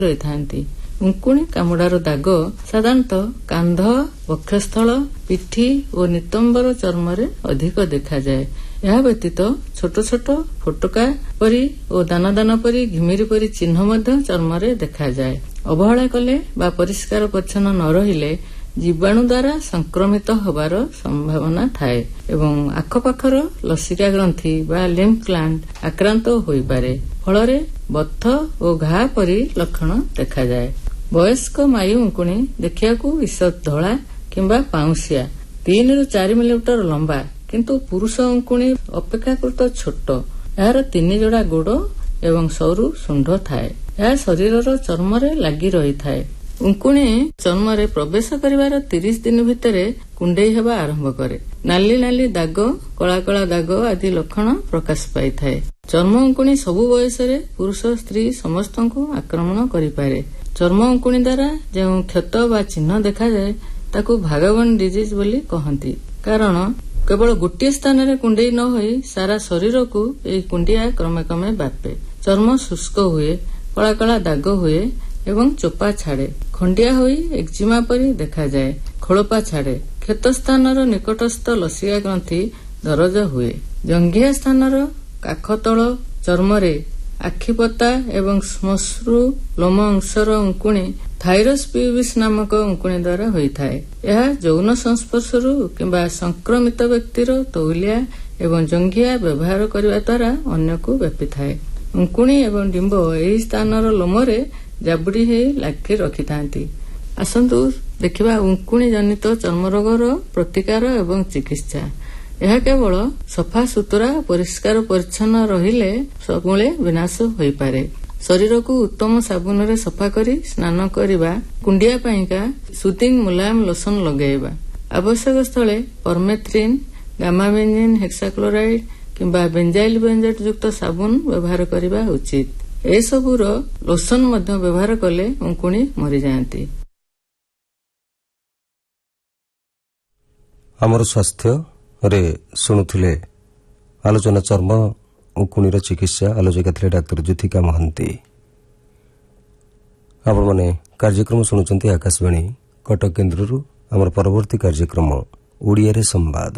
ରହିଥାନ୍ତି। ଉଙ୍କୁଣି କାମୁଡ଼ାର ଦାଗ ସାଧାରଣତଃ କାନ୍ଧ, ବକ୍ଷସ୍ଥଳ, ପିଠି ଓ ନିତମ୍ବର ଚର୍ମରେ ଅଧିକ ଦେଖାଯାଏ। ଏହା ବ୍ୟତୀତ ଛୋଟ ଛୋଟ ଫୋଟକା ପରି ଓ ଦାନ ଦାନ ପରି ଘିମିରି ପରି ଚିହ୍ନ ମଧ୍ୟ ଚର୍ମରେ ଦେଖାଯାଏ। ଅବହେଳା କଲେ ବା ପରିଷ୍କାର ପରିଚ୍ଛନ୍ନ ନ ରହିଲେ ଜୀବାଣୁ ଦ୍ୱାରା ସଂକ୍ରମିତ ହେବାର ସମ୍ଭାବନା ଥାଏ ଏବଂ ଆଖପାଖର ଲସିକା ଗ୍ରନ୍ଥି ବା ଲିମ୍ଫ ଗ୍ଲାଣ୍ଡ ଆକ୍ରାନ୍ତ ହୋଇପାରେ। ଫଳରେ ବଥ ଓ ଘା ପରି ଲକ୍ଷଣ ଦେଖାଯାଏ। ବୟସ୍କ ମାଈ ଉଙ୍କୁଣି ଦେଖିବାକୁ ଇଷତ୍ ଧଳା କିମ୍ବା ପାଉଁଶିଆ, 3 ରୁ 4 ମିଲିମିଟର ଲମ୍ବା, କିନ୍ତୁ ପୁରୁଷ ଉଙ୍କୁଣି ଅପେକ୍ଷାକୃତ ଛୋଟ। ଏହାର 3 ଯୋଡ଼ା ଗୋଡ଼ ଏବଂ ସରୁ ଶୁଣ୍ଢ ଥାଏ। ଏହା ଶରୀରର ଚର୍ମରେ ଲାଗି ରହିଥାଏ। ଉଙ୍କୁଣି ଚର୍ମରେ ପ୍ରବେଶ କରିବାର 30 ଦିନ ଭିତରେ କୁଣ୍ଡେଇ ହେବା ଆରମ୍ଭ କରେ। ନାଲି ନାଲି ଦାଗ, କଳା କଳା ଦାଗ ଆଦି ଲକ୍ଷଣ ପ୍ରକାଶ ପାଇଥାଏ। ଚର୍ମ ଉଙ୍କୁଣି ସବୁ ବୟସରେ ପୁରୁଷ ସ୍ତ୍ରୀ ସମସ୍ତଙ୍କୁ ଆକ୍ରମଣ କରିପାରେ। ଚର୍ମ ଉଙ୍କୁଣି ଦ୍ୱାରା ଯେଉଁ କ୍ଷତ ବା ଚିହ୍ନ ଦେଖାଯାଏ ତାକୁ ଭାଗାବନ ଡିଜିଜ୍ ବୋଲି କହନ୍ତି। କାରଣ କେବଳ ଗୋଟିଏ ସ୍ଥାନରେ କୁଣ୍ଡେଇ ନ ହୋଇ ସାରା ଶରୀରକୁ ଏହି କୁଣ୍ଡିଆ କ୍ରମେ କ୍ରମେ ବ୍ୟାପେ। ଚର୍ମ ଶୁଷ୍କ ହୁଏ, କଳା କଳା ଦାଗ ହୁଏ ଏବଂ ଚୋପା ଛାଡେ। ଖଣ୍ଡିଆ ହୋଇ ଏକ୍ଜିମା ପରି ଦେଖାଯାଏ। ଖୋଳପା ଛାଡେ। କ୍ଷତ ସ୍ଥାନର ନିକଟସ୍ଥ ଲସିକା ଗ୍ରନ୍ଥି ଦରଜ ହୁଏ। ଜଙ୍ଘିଆ ସ୍ଥାନର କାଖ ତଳ ଚର୍ମରେ ଆଖିପତା ଏବଂ ଶ୍ମଶ୍ରୁ ଲୋମ ଅଂଶର ଉଙ୍କୁଣି ଥାଇରସ୍ ପିଉବିସ୍ ନାମକ ଉଙ୍କୁଣି ଦ୍ୱାରା ହୋଇଥାଏ। ଏହା ଯୌନ ସଂସ୍ପର୍ଶରୁ କିମ୍ବା ସଂକ୍ରମିତ ବ୍ୟକ୍ତିର ତଉଲିଆ ଏବଂ ଜଙ୍ଘିଆ ବ୍ୟବହାର କରିବା ଦ୍ୱାରା ଅନ୍ୟକୁ ବ୍ୟାପିଥାଏ। ଉଙ୍କୁଣି ଏବଂ ଡିମ୍ବ ଏହି ସ୍ଥାନର ଲୋମରେ ଜାବୁଡି ହୋଇ ଲାଗି ରଖିଥାନ୍ତି। ଆସନ୍ତୁ ଦେଖିବା ଉଙ୍କୁଣି ଜନିତ ଚର୍ମରୋଗର ପ୍ରତିକାର ଏବଂ ଚିକିତ୍ସା। ଏହା କେବଳ ସଫା ସୁତୁରା ପରିଷ୍କାର ପରିଚ୍ଛନ୍ନ ରହିଲେ ସବୁବେଳେ ବିନାଶ ହୋଇପାରେ। ଶରୀରକୁ ଉତ୍ତମ ସାବୁନରେ ସଫା କରି ସ୍ନାନ କରିବା। କୁଣ୍ଡିଆ ପାଇଁକା ସୁଦିଂ ମୁଲାୟମ ଲୋସନ ଲଗାଇବା। ଆବଶ୍ୟକ ସ୍ଥଳେ ପରମେଥ୍ରିନ୍, ଗାମାବେଞ୍ଜିନ୍ ହେକ୍ସାକ୍ଲୋରାଇଡ୍ କିମ୍ବା ବେଞ୍ଜାଇଲ୍ ବେଞ୍ଜେଟ୍ ଯୁକ୍ତ ସାବୁନ ବ୍ୟବହାର କରିବା ଉଚିତ। ଏସବୁର ଲୋସନ ମଧ୍ୟ ବ୍ୟବହାର କଲେ ଉଙ୍କୁଣି ମରିଯାଆନ୍ତି। ଆମର ସ୍ୱାସ୍ଥ୍ୟରେ ଶୁଣୁଥିଲେ ଆଲୋଚନା ଚର୍ମ ଉଙ୍କୁଣିର ଚିକିତ୍ସା। ଆଲୋଚକା ଥିଲେ ଡାକ୍ତର ଜ୍ୟୋତିକା ମହାନ୍ତି। ଆପଣମାନେ କାର୍ଯ୍ୟକ୍ରମ ଶୁଣୁଛନ୍ତି ଆକାଶବାଣୀ କଟକ କେନ୍ଦ୍ରରୁ। ଆମର ପରବର୍ତ୍ତୀ କାର୍ଯ୍ୟକ୍ରମ ଓଡ଼ିଆରେ ସମ୍ବାଦ।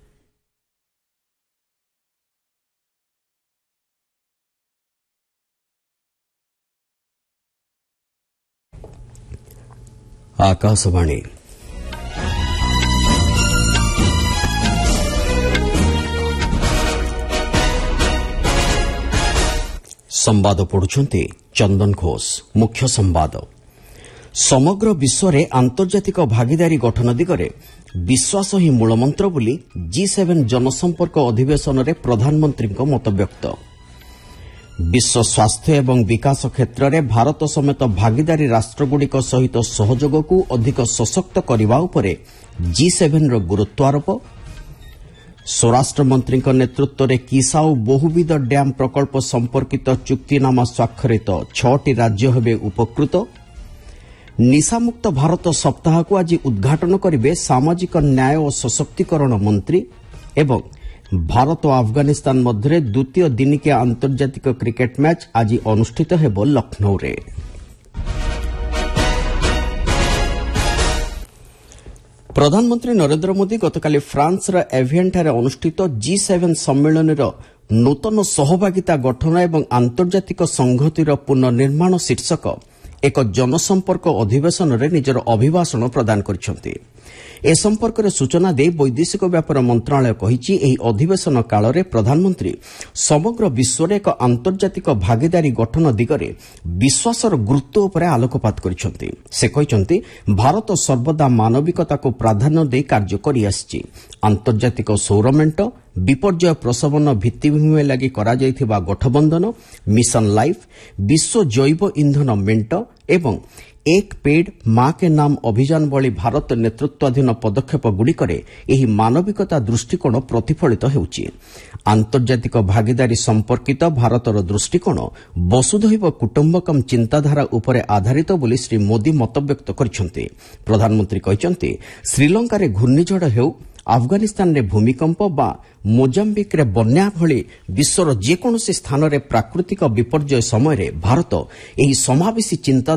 आकाशवाणी संवाद पढ़ुछंती चंदन घोष। मुख्य संवाद। समग्र विश्व में आंतर्जातिक भागीदारी गठन दिगरे विश्वास ही मूलमंत्र बोली G7 जनसंपर्क अधिवेशन में प्रधानमंत्री मत व्यक्त। विश्व स्वास्थ्य एवं विकास क्षेत्र में भारत समेत भागीदारी राष्ट्रगुड़िक सहित सहयोग को अधिक सशक्त करने उपरे G7 रो गुरुत्व आरोप। स्वराष्ट्र मंत्री नेतृत्व में किसाऊ बहुविध डैम प्रकल्प संपर्कित चुक्तिनामा स्वाक्षरित 6टी राज्य हेबे उपकृत। निशामुक्त भारत सप्ताह को आज उद्घाटन करेंगे सामाजिक न्याय और सशक्तिकरण मंत्री। एवं भारत और अफगानिस्तान मध्य द्वितीय दिनिकिया आंतर्जातिक क्रिकेट मैच आज अनुष्ठित हेब लखनऊ रे। प्रधानमंत्री नरेंद्र मोदी गतकाली फ्रांस एवियन ठारे अनुष्ठित G7 सम्मेलन नूतन सहभागिता गठन एवं आंतर्जातिक संहतिर पुनर्निर्माण शीर्षक एक जनसंपर्क अधिवेशन में निजर अभिभाषण प्रदान करिसेंति। ए संपर्क में सूचना दे वैदेशिक व्यापार मंत्रालय कहिछि एही अधिवेशन काल में प्रधानमंत्री समग्र विश्व में एक आंतर्जातिक भागीदारी गठन दिगरे विश्वासर गुरुत्व उपर आलोकपात करिसेंति। से कहिसेंति भारत सर्वदा मानविकता को प्राधान्य दे कार्य करि आसिछि। आंतर्जातिक सौर मेंट, विपर्यय प्रशमन भित्तिभूमि लगी करा जायथिबा गठबंधन, मिशन लाइफ, विश्व जैव ईंधन मेंट एवं एक पेड़ मां के नाम अभियान भली भारत नेतृत्वाधीन पदक्षेप गुड़िकरे एही मानविकता दृष्टिकोण प्रतिफलित हेउछि। आंतर्जातिक भागीदारी संपर्कित भारतर दृष्टिकोण वसुधैव कुटुंबकम चिंताधारा उपरे आधारित बोली श्री मोदी मतव्यक्त करिसेंति। प्रधानमंत्री कहिसेंति श्रीलंका रे घूर्णिझड़ हेउ, ଆଫଗାନିସ୍ତାନରେ ଭୂମିକମ୍ପ ବା ମୋଜାମ୍ବିକ୍ରେ ବନ୍ୟା ଭଳି ବିଶ୍ୱର ଯେକୌଣସି ସ୍ଥାନରେ ପ୍ରାକୃତିକ ବିପର୍ଯ୍ୟୟ ସମୟରେ ଭାରତ ଏହି ସମାବେଶୀ ଚିନ୍ତା